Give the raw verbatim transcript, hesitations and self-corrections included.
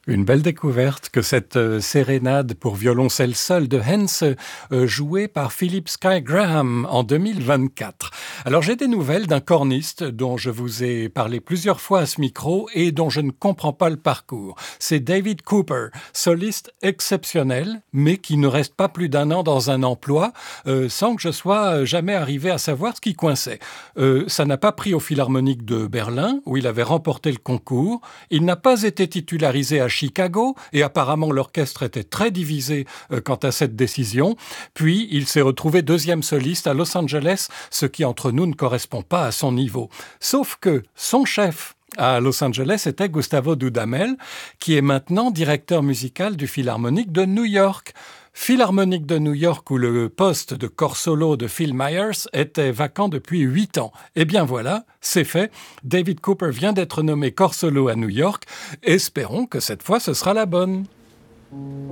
Une belle découverte que cette euh, sérénade pour violoncelle seul de Henze, euh, jouée par Philip Sky Graham en deux mille vingt-quatre. Alors j'ai des nouvelles d'un corniste dont je vous ai parlé plusieurs fois à ce micro et dont je ne comprends pas le parcours. C'est David Cooper, soliste exceptionnel, mais qui ne reste pas plus d'un an dans un emploi euh, sans que je sois jamais arrivé à savoir ce qui coinçait. Euh, ça n'a pas pris au Philharmonique de Berlin, où il avait remporté le concours. Il n'a pas été titularisé à Chicago, et apparemment l'orchestre était très divisé euh, quant à cette décision. Puis il s'est retrouvé deuxième soliste à Los Angeles, ce qui entre nous ne correspond pas à son niveau. Sauf que son chef à Los Angeles était Gustavo Dudamel, qui est maintenant directeur musical du Philharmonique de New York. Philharmonique de New York où le poste de corps solo de Phil Myers était vacant depuis huit ans. Eh bien voilà, c'est fait. David Cooper vient d'être nommé corps solo à New York. Espérons que cette fois ce sera la bonne.